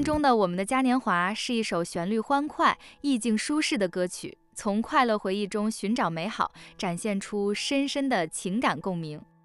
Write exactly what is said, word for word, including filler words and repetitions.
中的《我们的嘉年华》是一首旋律欢快、意境舒适的歌曲，从快乐回忆中寻找美好，展现出深深的情感共鸣。